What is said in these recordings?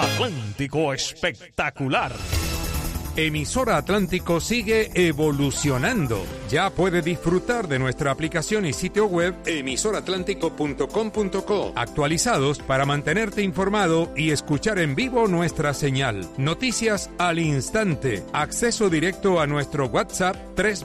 Atlántico Espectacular. Emisora Atlántico sigue evolucionando. Ya puede disfrutar de nuestra aplicación y sitio web emisoratlántico.com.co, actualizados para mantenerte informado y escuchar en vivo nuestra señal. Noticias al instante. Acceso directo a nuestro WhatsApp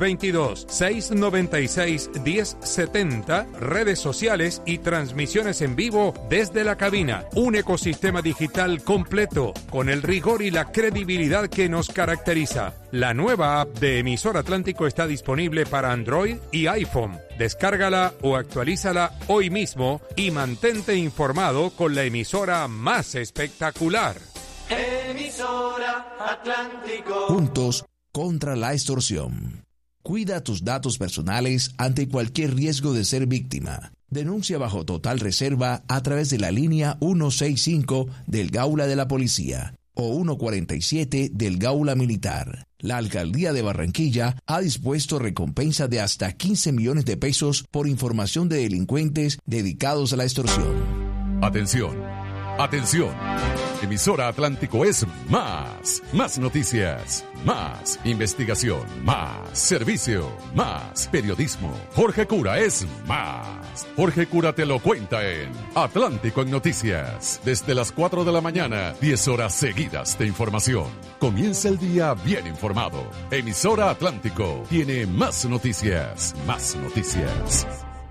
322-696-1070, redes sociales y transmisiones en vivo desde la cabina. Un ecosistema digital completo con el rigor y la credibilidad que nos caracteriza. La nueva app de Emisora Atlántico está disponible para Android y iPhone. Descárgala o actualízala hoy mismo y mantente informado con la emisora más espectacular. Emisora Atlántico. Juntos contra la extorsión. Cuida tus datos personales ante cualquier riesgo de ser víctima. Denuncia bajo total reserva a través de la línea 165 del Gaula de la Policía o 147 del Gaula Militar. La Alcaldía de Barranquilla ha dispuesto recompensa de hasta 15 millones de pesos por información de delincuentes dedicados a la extorsión. Atención, atención. Emisora Atlántico es más noticias, más investigación, más servicio, más periodismo. Jorge Cura es más. Jorge Cura te lo cuenta en Atlántico en Noticias. Desde las 4 de la mañana, 10 horas seguidas de información. Comienza el día bien informado. Emisora Atlántico tiene más noticias, más noticias.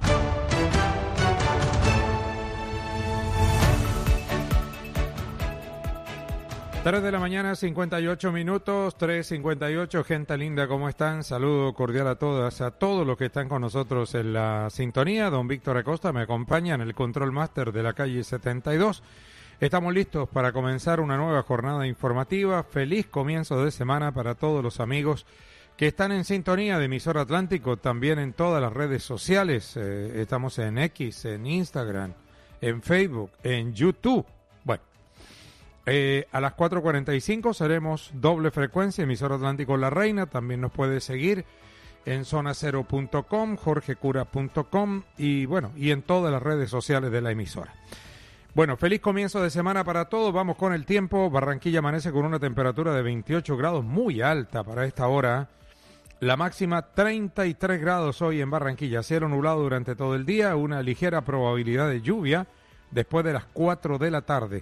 3 de la mañana, 58 minutos, 3:58, gente linda, ¿cómo están? Saludo cordial a todas, a todos los que están con nosotros en la sintonía. Don Víctor Acosta me acompaña en el Control Master de la calle 72. Estamos listos para comenzar una nueva jornada informativa. Feliz comienzo de semana para todos los amigos que están en sintonía de Emisora Atlántico, también en todas las redes sociales. Estamos en X, en Instagram, en Facebook, en YouTube. Bueno. A las 4:45 seremos doble frecuencia, Emisora Atlántico La Reina. También nos puede seguir en zonacero.com, jorgecura.com y bueno, y en todas las redes sociales de la emisora. Bueno, feliz comienzo de semana para todos. Vamos con el tiempo. Barranquilla amanece con una temperatura de 28 grados, muy alta para esta hora. La máxima 33 grados hoy en Barranquilla. Cielo nublado durante todo el día, una ligera probabilidad de lluvia después de las 4 de la tarde.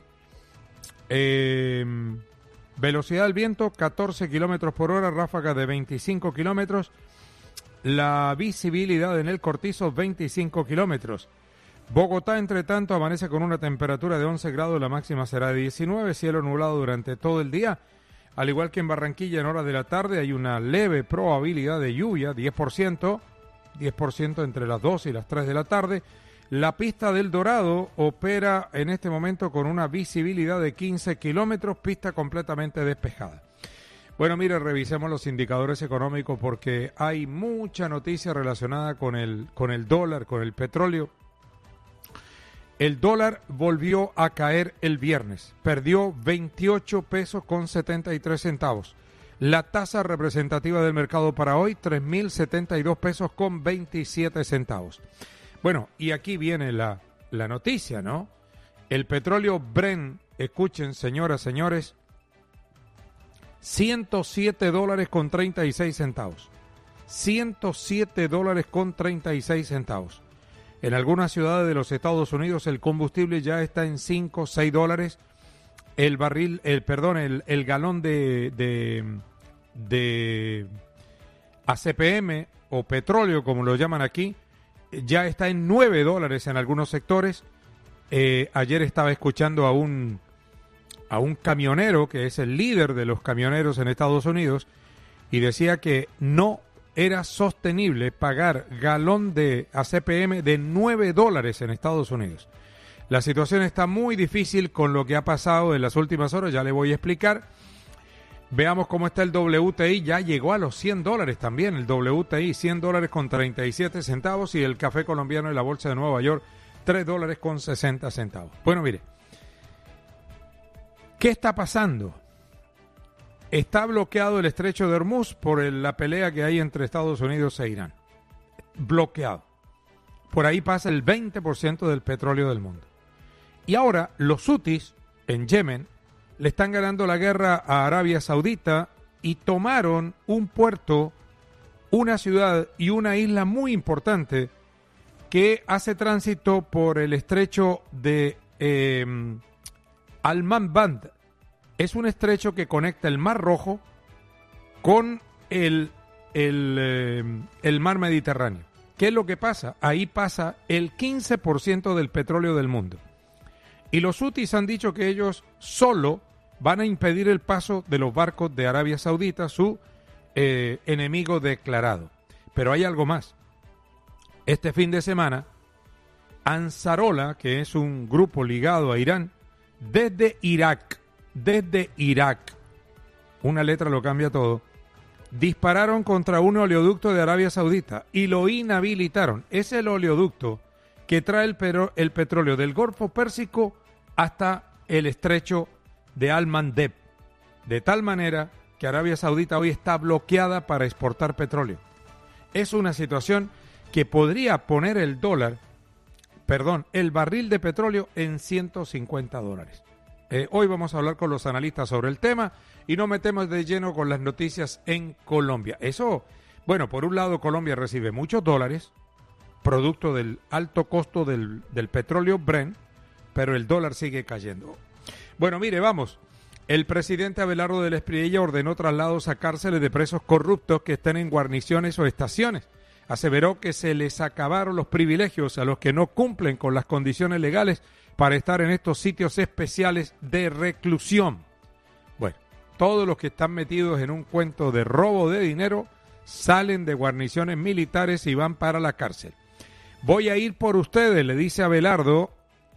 Velocidad del viento 14 kilómetros por hora, ráfaga de 25 kilómetros. La visibilidad en el Cortizo 25 kilómetros. Bogotá, entre tanto, amanece con una temperatura de 11 grados, la máxima será de 19, cielo nublado durante todo el día. Al igual que en Barranquilla, en horas de la tarde hay una leve probabilidad de lluvia, 10% entre las 2 y las 3 de la tarde. La pista del Dorado opera en este momento con una visibilidad de 15 kilómetros, pista completamente despejada. Bueno, mire, revisemos los indicadores económicos porque hay mucha noticia relacionada con el dólar, con el petróleo. El dólar volvió a caer el viernes, perdió 28 pesos con 73 centavos. La tasa representativa del mercado para hoy, 3.072 pesos con 27 centavos. Bueno, y aquí viene la noticia, ¿no? El petróleo Brent, escuchen, señoras, señores, $107 con 36 centavos. $107 con 36 centavos. En algunas ciudades de los Estados Unidos el combustible ya está en 5, 6 dólares. El galón de ACPM o petróleo, como lo llaman aquí, ya está en 9 dólares en algunos sectores. Ayer estaba escuchando a un camionero que es el líder de los camioneros en Estados Unidos y decía que no era sostenible pagar galón de ACPM de 9 dólares en Estados Unidos. La situación está muy difícil con lo que ha pasado en las últimas horas, ya le voy a explicar. Veamos cómo está el WTI, ya llegó a los 100 dólares también, el WTI, $100 con 37 centavos y el café colombiano en la bolsa de Nueva York, $3 con 60 centavos. Bueno, mire, ¿qué está pasando? Está bloqueado el estrecho de Hormuz por la pelea que hay entre Estados Unidos e Irán. Bloqueado. Por ahí pasa el 20% del petróleo del mundo. Y ahora los hutis en Yemen le están ganando la guerra a Arabia Saudita y tomaron un puerto, una ciudad y una isla muy importante que hace tránsito por el estrecho de Al-Manband. Es un estrecho que conecta el Mar Rojo con el mar Mediterráneo. ¿Qué es lo que pasa? Ahí pasa el 15% del petróleo del mundo. Y los hutis han dicho que ellos solo van a impedir el paso de los barcos de Arabia Saudita, su enemigo declarado. Pero hay algo más. Este fin de semana, Ansarollah, que es un grupo ligado a Irán, desde Irak, una letra lo cambia todo, dispararon contra un oleoducto de Arabia Saudita y lo inhabilitaron. Es el oleoducto que trae el petróleo del Golfo Pérsico hasta el estrecho de Al-Mandeb, de tal manera que Arabia Saudita hoy está bloqueada para exportar petróleo. Es una situación que podría poner el barril de petróleo en $150. Hoy vamos a hablar con los analistas sobre el tema y nos metemos de lleno con las noticias en Colombia. Eso, bueno, por un lado Colombia recibe muchos dólares, producto del alto costo del petróleo Brent, pero el dólar sigue cayendo. Bueno, mire, vamos. El presidente Abelardo del Espriella ordenó traslados a cárceles de presos corruptos que estén en guarniciones o estaciones. Aseveró que se les acabaron los privilegios a los que no cumplen con las condiciones legales para estar en estos sitios especiales de reclusión. Bueno, todos los que están metidos en un cuento de robo de dinero salen de guarniciones militares y van para la cárcel. Voy a ir por ustedes, le dice Abelardo.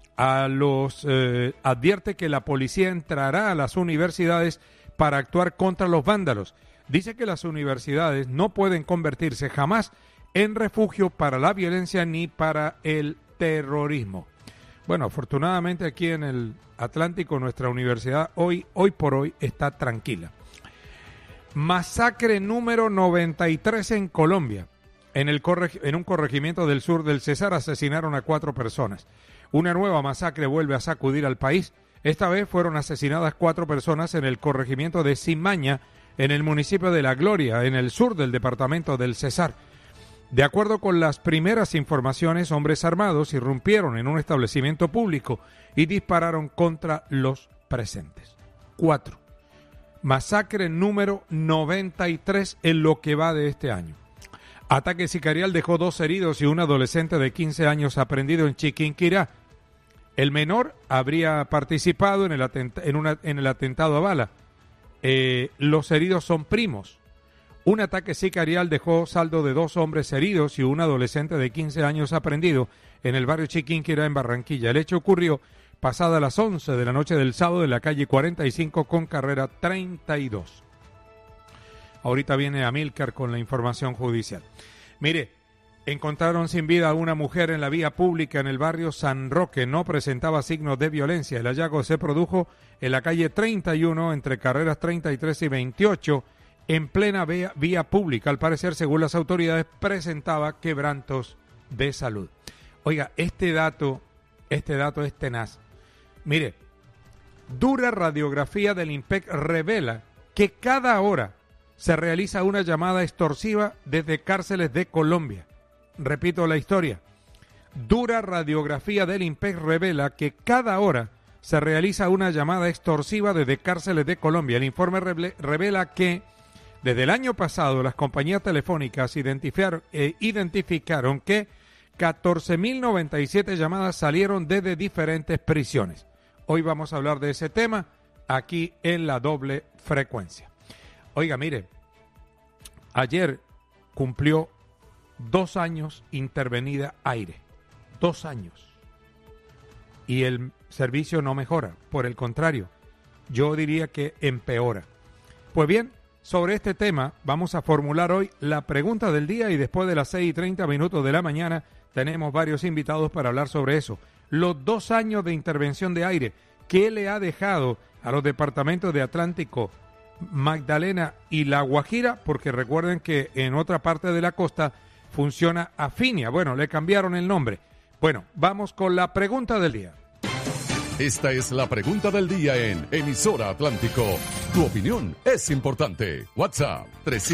Advierte que la policía entrará a las universidades para actuar contra los vándalos. Dice que las universidades no pueden convertirse jamás en refugio para la violencia ni para el terrorismo. Bueno, afortunadamente aquí en el Atlántico nuestra universidad hoy por hoy está tranquila. Masacre número 93 en Colombia. En un corregimiento del sur del Cesar asesinaron a 4 personas. Una nueva masacre vuelve a sacudir al país. Esta vez fueron asesinadas 4 personas en el corregimiento de Cimaña, en el municipio de La Gloria, en el sur del departamento del Cesar. De acuerdo con las primeras informaciones, hombres armados irrumpieron en un establecimiento público y dispararon contra los presentes. 4. Masacre número 93 en lo que va de este año. Ataque sicarial dejó 2 heridos y un adolescente de 15 años aprendido en Chiquinquirá. El menor habría participado en el atentado a bala. Los heridos son primos. Un ataque sicarial dejó saldo de 2 hombres heridos y un adolescente de 15 años aprendido en el barrio Chiquinquirá, en Barranquilla. El hecho ocurrió pasada las 11 de la noche del sábado en la calle 45 con carrera 32. Ahorita viene Amílcar con la información judicial. Mire, encontraron sin vida a una mujer en la vía pública en el barrio San Roque. No presentaba signos de violencia. El hallazgo se produjo en la calle 31 entre carreras 33 y 28 en plena vía pública. Al parecer, según las autoridades, presentaba quebrantos de salud. Oiga, este dato es tenaz. Mire, dura radiografía del INPEC revela que cada hora se realiza una llamada extorsiva desde cárceles de Colombia. Repito la historia. Dura radiografía del INPEC revela que cada hora se realiza una llamada extorsiva desde cárceles de Colombia. El informe revela que desde el año pasado las compañías telefónicas identificaron que 14.097 llamadas salieron desde diferentes prisiones. Hoy vamos a hablar de ese tema aquí en la doble frecuencia. Oiga, mire, ayer cumplió 2 años intervenida aire. 2 años. Y el servicio no mejora. Por el contrario, yo diría que empeora. Pues bien, sobre este tema vamos a formular hoy la pregunta del día y después de las 6:30 de la mañana tenemos varios invitados para hablar sobre eso. Los 2 años de intervención de aire, ¿qué le ha dejado a los departamentos de Atlántico, Magdalena y La Guajira? Porque recuerden que en otra parte de la costa funciona Afinia. Bueno, le cambiaron el nombre. Bueno, vamos con la pregunta del día. Esta es la pregunta del día en Emisora Atlántico. Tu opinión es importante. WhatsApp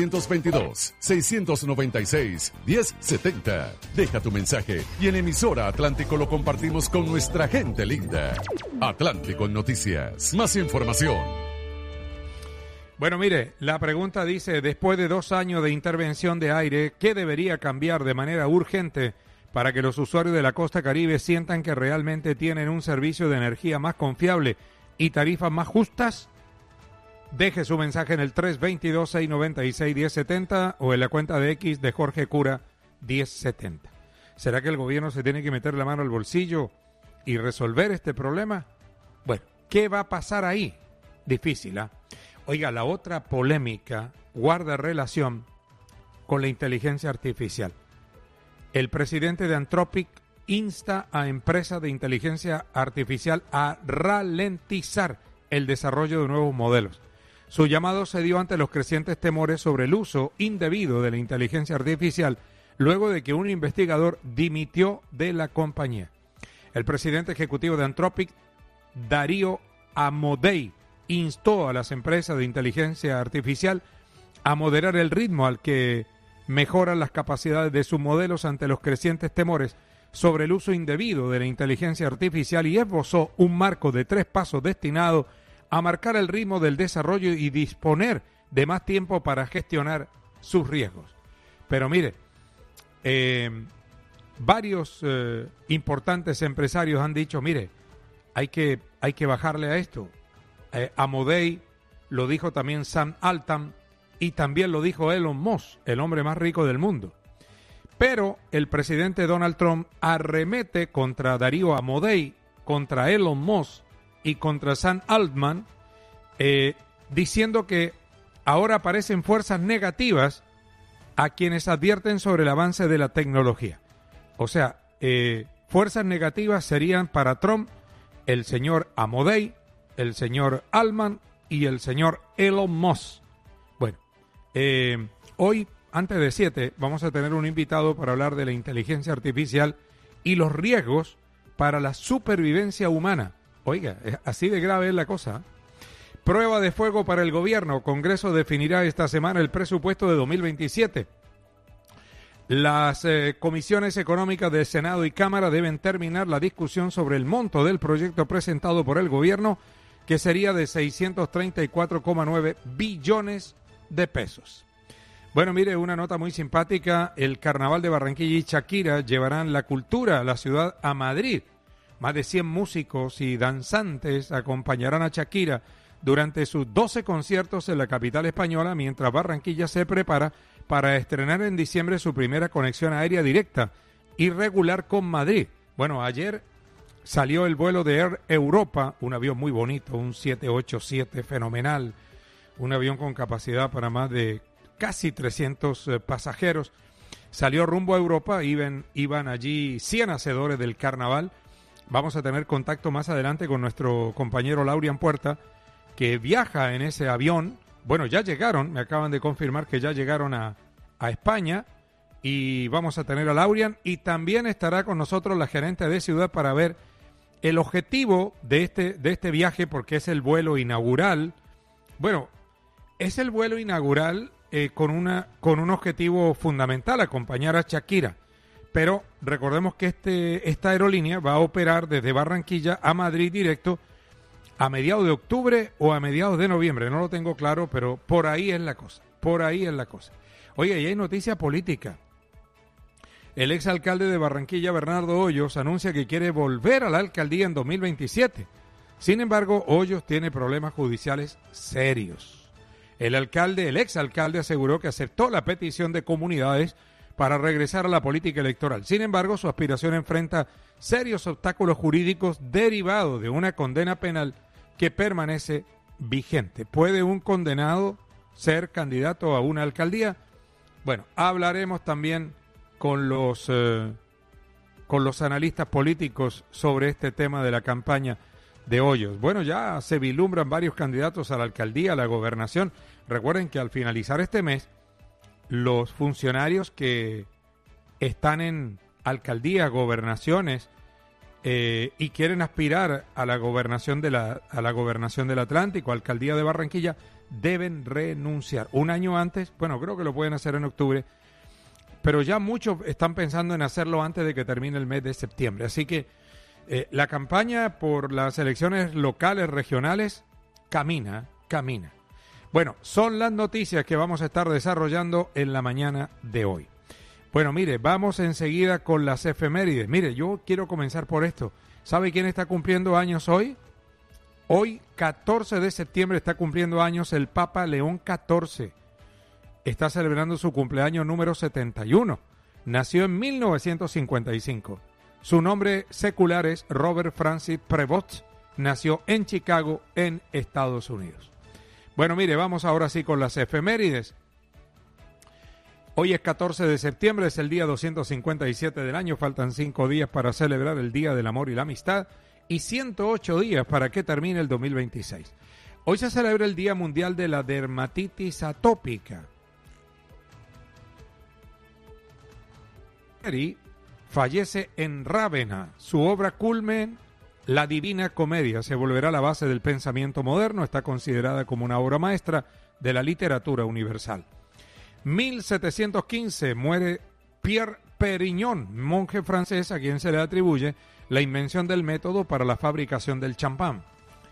322-696-1070. Deja tu mensaje y en Emisora Atlántico lo compartimos con nuestra gente linda. Atlántico Noticias. Más información. Bueno, mire, la pregunta dice, después de 2 años de intervención de aire, ¿qué debería cambiar de manera urgente para que los usuarios de la costa caribe sientan que realmente tienen un servicio de energía más confiable y tarifas más justas? Deje su mensaje en el 322-696-1070 o en la cuenta de X de Jorge Cura 1070. ¿Será que el gobierno se tiene que meter la mano al bolsillo y resolver este problema? Bueno, ¿qué va a pasar ahí? Difícil, ¿ah? Oiga, la otra polémica guarda relación con la inteligencia artificial. El presidente de Anthropic insta a empresas de inteligencia artificial a ralentizar el desarrollo de nuevos modelos. Su llamado se dio ante los crecientes temores sobre el uso indebido de la inteligencia artificial luego de que un investigador dimitió de la compañía. El presidente ejecutivo de Anthropic, Darío Amodei, instó a las empresas de inteligencia artificial a moderar el ritmo al que mejoran las capacidades de sus modelos ante los crecientes temores sobre el uso indebido de la inteligencia artificial y esbozó un marco de 3 pasos destinado a marcar el ritmo del desarrollo y disponer de más tiempo para gestionar sus riesgos. Pero mire, varios importantes empresarios han dicho, mire, hay que bajarle a esto. Amodei, lo dijo también Sam Altman y también lo dijo Elon Musk, el hombre más rico del mundo. Pero el presidente Donald Trump arremete contra Darío Amodei, contra Elon Musk y contra Sam Altman, diciendo que ahora aparecen fuerzas negativas a quienes advierten sobre el avance de la tecnología. O sea, fuerzas negativas serían para Trump el señor Amodei, el señor Altman y el señor Elon Musk. Bueno, hoy, antes de 7, vamos a tener un invitado para hablar de la inteligencia artificial y los riesgos para la supervivencia humana. Oiga, así de grave es la cosa. Prueba de fuego para el gobierno. Congreso definirá esta semana el presupuesto de 2027. Las comisiones económicas del Senado y Cámara deben terminar la discusión sobre el monto del proyecto presentado por el gobierno, que sería de 634,9 billones de pesos. Bueno, mire, una nota muy simpática. El Carnaval de Barranquilla y Shakira llevarán la cultura a la ciudad a Madrid. Más de 100 músicos y danzantes acompañarán a Shakira durante sus 12 conciertos en la capital española, mientras Barranquilla se prepara para estrenar en diciembre su primera conexión aérea directa y regular con Madrid. Bueno, ayer salió el vuelo de Air Europa, un avión muy bonito, un 787 fenomenal, un avión con capacidad para más de casi 300 pasajeros. Salió rumbo a Europa, iban allí 100 hacedores del carnaval. Vamos a tener contacto más adelante con nuestro compañero Laurian Puerta, que viaja en ese avión. Bueno, ya llegaron, me acaban de confirmar que ya llegaron a España, y vamos a tener a Laurian, y también estará con nosotros la gerente de ciudad para ver el objetivo de este viaje, porque es el vuelo inaugural. Bueno, es el vuelo inaugural con un objetivo fundamental, acompañar a Shakira. Pero recordemos que esta aerolínea va a operar desde Barranquilla a Madrid directo a mediados de octubre o a mediados de noviembre. No lo tengo claro, pero por ahí es la cosa. Oye, y hay noticia política. El exalcalde de Barranquilla, Bernardo Hoyos, anuncia que quiere volver a la alcaldía en 2027. Sin embargo, Hoyos tiene problemas judiciales serios. El exalcalde aseguró que aceptó la petición de comunidades para regresar a la política electoral. Sin embargo, su aspiración enfrenta serios obstáculos jurídicos derivados de una condena penal que permanece vigente. ¿Puede un condenado ser candidato a una alcaldía? Bueno, hablaremos también con los analistas políticos sobre este tema de la campaña de Hoyos. Bueno, ya se vislumbran varios candidatos a la alcaldía, a la gobernación. Recuerden que al finalizar este mes, los funcionarios que están en alcaldías, gobernaciones y quieren aspirar a la gobernación del Atlántico, alcaldía de Barranquilla, deben renunciar. Un año antes, bueno, creo que lo pueden hacer en octubre, pero ya muchos están pensando en hacerlo antes de que termine el mes de septiembre. Así que la campaña por las elecciones locales, regionales, camina. Bueno, son las noticias que vamos a estar desarrollando en la mañana de hoy. Bueno, mire, vamos enseguida con las efemérides. Mire, yo quiero comenzar por esto. ¿Sabe quién está cumpliendo años hoy? Hoy, 14 de septiembre, está cumpliendo años el Papa León XIV. Está celebrando su cumpleaños número 71. Nació en 1955. Su nombre secular es Robert Francis Prevost. Nació en Chicago, en Estados Unidos. Bueno, mire, vamos ahora sí con las efemérides. Hoy es 14 de septiembre, es el día 257 del año. Faltan 5 días para celebrar el Día del Amor y la Amistad y 108 días para que termine el 2026. Hoy se celebra el Día Mundial de la Dermatitis Atópica. Fallece en Rávena. Su obra culmen, La Divina Comedia, se volverá la base del pensamiento moderno. Está considerada como una obra maestra de la literatura universal. 1715 muere Pierre Perignon, monje francés a quien se le atribuye la invención del método para la fabricación del champán.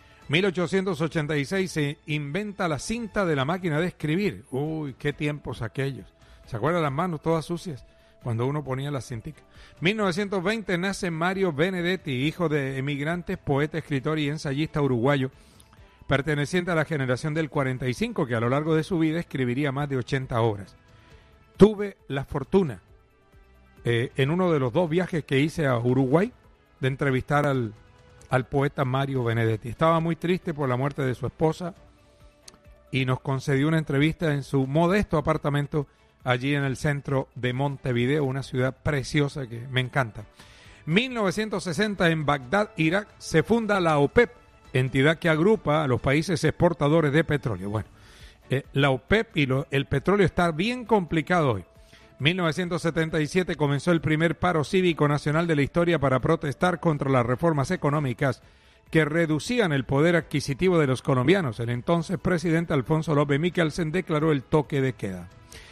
1886 se inventa la cinta de la máquina de escribir. Uy, qué tiempos aquellos. ¿Se acuerdan las manos todas sucias cuando uno ponía la cintica? 1920 nace Mario Benedetti, hijo de emigrantes, poeta, escritor y ensayista uruguayo, perteneciente a la generación del 45, que a lo largo de su vida escribiría más de 80 obras. Tuve la fortuna, en uno de los 2 viajes que hice a Uruguay, de entrevistar al poeta Mario Benedetti. Estaba muy triste por la muerte de su esposa y nos concedió una entrevista en su modesto apartamento allí en el centro de Montevideo, una ciudad preciosa que me encanta. 1960 en Bagdad, Irak, se funda la OPEP, entidad que agrupa a los países exportadores de petróleo. Bueno, la OPEP y el petróleo está bien complicado hoy. 1977 comenzó el primer paro cívico nacional de la historia para protestar contra las reformas económicas que reducían el poder adquisitivo de los colombianos. El entonces presidente Alfonso López Michelsen declaró el toque de queda.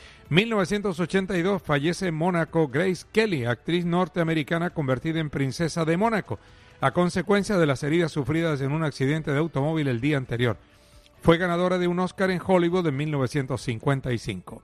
1982 fallece en Mónaco Grace Kelly, actriz norteamericana convertida en princesa de Mónaco, a consecuencia de las heridas sufridas en un accidente de automóvil el día anterior. Fue ganadora de un Oscar en Hollywood en 1955.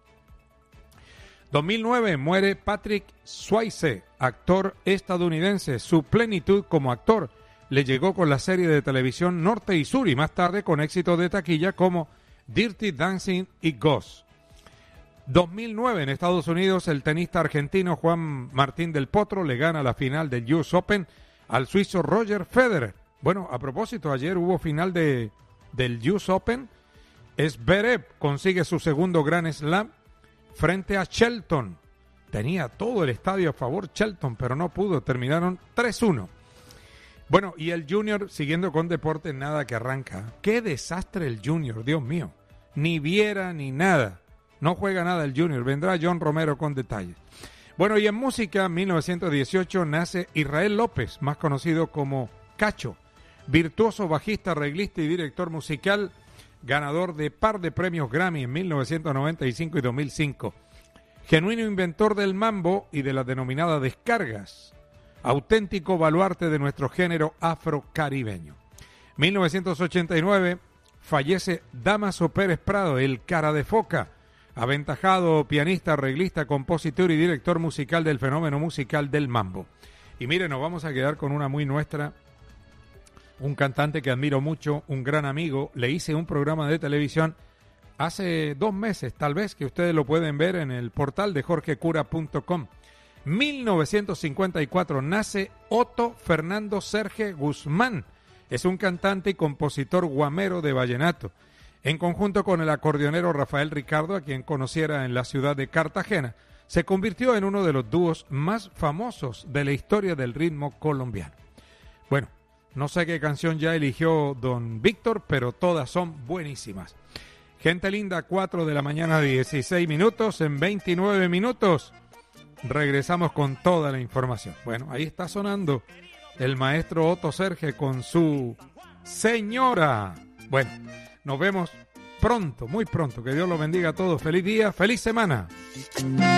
2009 muere Patrick Swayze, actor estadounidense. Su plenitud como actor le llegó con la serie de televisión Norte y Sur y más tarde con éxitos de taquilla como Dirty Dancing y Ghost. 2009 en Estados Unidos el tenista argentino Juan Martín del Potro le gana la final del US Open al suizo Roger Federer. Bueno, a propósito, ayer hubo final del US Open. Zverev consigue su segundo Grand Slam frente a Shelton. Tenía todo el estadio a favor Shelton, pero no pudo. Terminaron 3-1. Bueno, y el Junior, siguiendo con deporte, nada que arranca. ¡Qué desastre el Junior, Dios mío! Ni Viera ni nada. No juega nada el Junior. Vendrá John Romero con detalles. Bueno, y en música, 1918 nace Israel López, más conocido como Cacho, virtuoso bajista, arreglista y director musical, ganador de par de premios Grammy en 1995 y 2005. Genuino inventor del mambo y de las denominadas descargas. Auténtico baluarte de nuestro género afrocaribeño. 1989 fallece Damaso Pérez Prado, el cara de foca, aventajado pianista, arreglista, compositor y director musical del fenómeno musical del mambo. Y mire, nos vamos a quedar con una muy nuestra, un cantante que admiro mucho, un gran amigo. Le hice un programa de televisión hace 2 meses, tal vez, que ustedes lo pueden ver en el portal de jorgecura.com. 1954 nace Otto Fernando Serge Guzmán. Es un cantante y compositor guamero de vallenato. En conjunto con el acordeonero Rafael Ricardo, a quien conociera en la ciudad de Cartagena, se convirtió en uno de los dúos más famosos de la historia del ritmo colombiano. Bueno, no sé qué canción ya eligió don Víctor, pero todas son buenísimas. Gente linda, 4 de la mañana, 16 minutos. En 29 minutos regresamos con toda la información. Bueno, ahí está sonando el maestro Otto Serge con su señora. Bueno, nos vemos pronto, muy pronto. Que Dios los bendiga a todos. Feliz día, feliz semana.